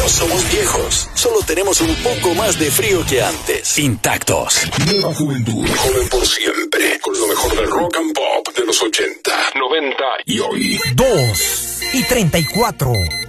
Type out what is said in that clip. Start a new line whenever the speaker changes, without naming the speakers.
No somos viejos, solo tenemos un poco más de frío que antes. Intactos.
Nueva juventud, joven por siempre, con lo mejor del rock and pop de los 80, 90 y hoy.
2:34.